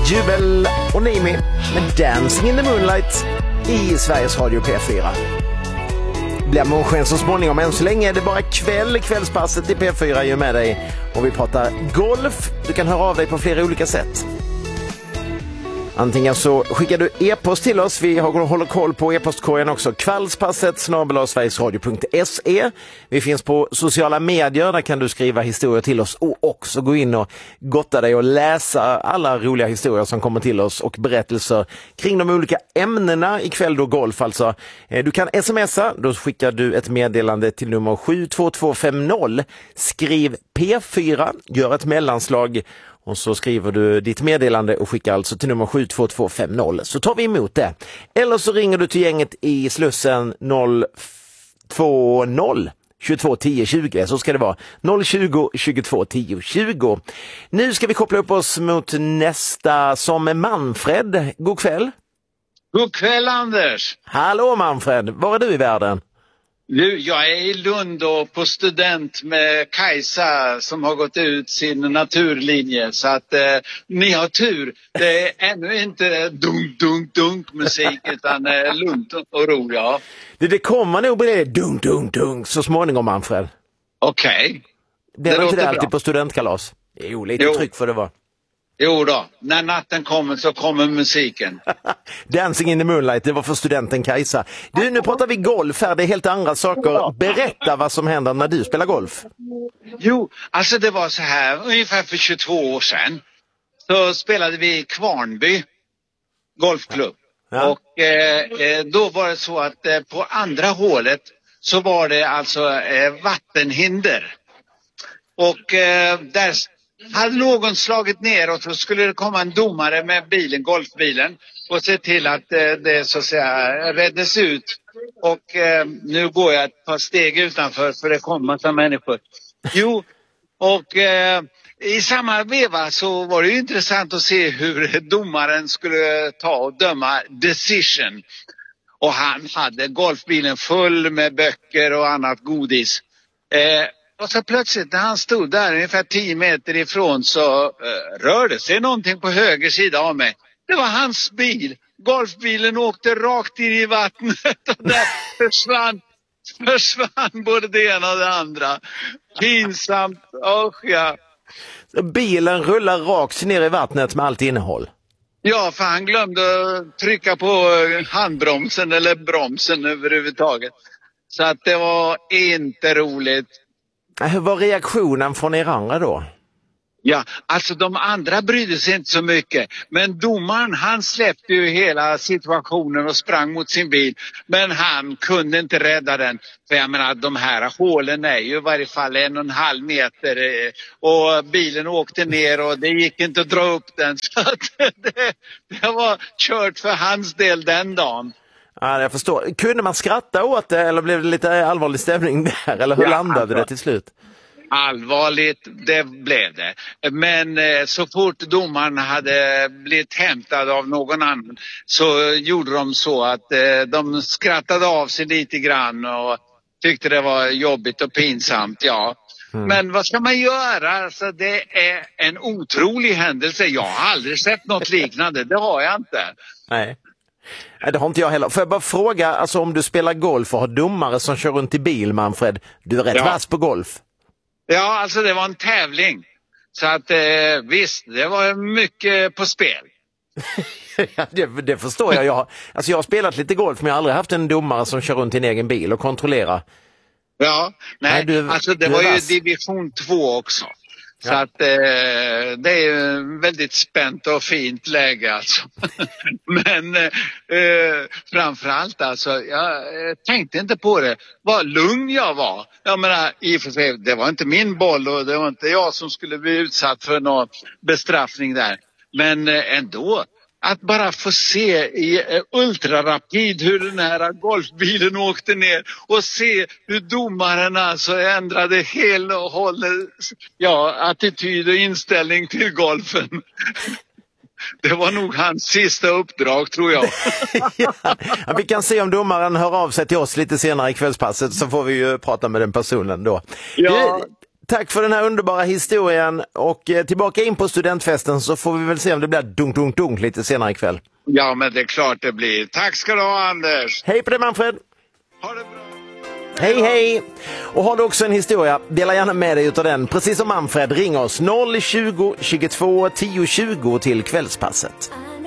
Jubel och Nimi med Dancing in the Moonlight i Sveriges Radio P4. Blir månsken så småningom, än så länge är det bara kvällspasset i P4 är ju med dig och vi pratar golf. Du kan höra av dig på flera olika sätt. Antingen så skickar du e-post till oss, vi håller koll på e-postkorgen också, kvallspasset@sverigesradio.se. Vi finns på sociala medier, där kan du skriva historier till oss och också gå in och gotta dig och läsa alla roliga historier som kommer till oss och berättelser kring de olika ämnena ikväll då golf alltså. Du kan smsa, då skickar du ett meddelande till nummer 72250, skriv P4, gör ett mellanslag och så skriver du ditt meddelande och skickar alltså till nummer 72250, så tar vi emot det. Eller så ringer du till gänget i Slussen 020 22 10 20, så ska det vara 020 22 10 20. Nu ska vi koppla upp oss mot nästa som är Manfred. God kväll. God kväll, Anders. Hallå Manfred, var är du i världen? Du, jag är i Lund och på student med Kajsa som har gått ut sin naturlinje. Så att ni har tur. Det är ännu inte dunk musik utan lugnt och ro, ja. Det kommer nog bli dunk så småningom, Manfred. Okej. Det är inte det alltid bra på studentkalas. Jo, lite tryck för det var. Jo då, när natten kommer så kommer musiken. Dancing in the Moonlight, det var för studenten Kajsa. Du, nu pratar vi golf här, det är helt andra saker. Berätta vad som händer när du spelar golf. Jo, alltså det var så här, ungefär för 22 år sedan så spelade vi i Kvarnby golfklubb. Ja. Och då var det så att på andra hålet så var det alltså vattenhinder. Och där hade någon slagit ner och så skulle det komma en domare med golfbilen och se till att det så att säga räddes ut. Och nu går jag ett par steg utanför för det kommer massa människor. Jo, och i samma veva så var det ju intressant att se hur domaren skulle ta och döma decision. Och han hade golfbilen full med böcker och annat godis. Och så plötsligt när han stod där ungefär 10 meter ifrån så rörde sig någonting på höger sida av mig. Det var hans bil. Golfbilen åkte rakt in i vattnet och där försvann både det ena och det andra. Pinsamt. Ja. Bilen rullar rakt ner i vattnet med allt innehåll. Ja, för han glömde trycka på handbromsen eller bromsen överhuvudtaget. Så att det var inte roligt. Hur var reaktionen från er andra då? Ja, alltså de andra brydde sig inte så mycket. Men domaren, han släppte ju hela situationen och sprang mot sin bil. Men han kunde inte rädda den. För jag menar, de här hålen är ju i varje fall 1,5 meter. Och bilen åkte ner och det gick inte att dra upp den. Så att det var kört för hans del den dagen. Ja, jag förstår. Kunde man skratta åt det eller blev det lite allvarlig stämning där? Eller hur landade det till slut? Allvarligt, det blev det. Men så fort domaren hade blivit hämtad av någon annan så gjorde de så att de skrattade av sig lite grann och tyckte det var jobbigt och pinsamt, ja. Men vad ska man göra? Alltså, det är en otrolig händelse. Jag har aldrig sett något liknande, det har jag inte. Nej, det har inte jag heller. Får jag bara fråga, alltså om du spelar golf och har domare som kör runt i bil, Manfred, du är rätt vass på golf. Ja, alltså det var en tävling. Så att visst, det var mycket på spel. Ja, det förstår jag. Jag har spelat lite golf men jag har aldrig haft en domare som kör runt i en egen bil och kontrollerar. Ja, alltså det var ju division 2 också. Så Ja. att det är ju väldigt spänt och fint läge alltså. Men framförallt alltså, jag tänkte inte på det. Vad lugn jag var. Jag menar, i och för sig, det var inte min boll och det var inte jag som skulle bli utsatt för någon bestraffning där. Men ändå, att bara få se i ultrarapid hur den här golfbilen åkte ner och se hur domaren alltså ändrade helt och hållet attityd och inställning till golfen. Det var nog hans sista uppdrag, tror jag. Ja, vi kan se om domaren hör av sig till oss lite senare i kvällspasset så får vi ju prata med den personen då. Ja. Tack för den här underbara historien och tillbaka in på studentfesten så får vi väl se om det blir dunk lite senare ikväll. Ja, men det är klart det blir. Tack ska du ha, Anders. Hej på dig, Manfred. Ha det bra. Hej! Och har du också en historia, dela gärna med dig utav den. Precis som Manfred, ring oss 020 22 10 20 till Kvällspasset.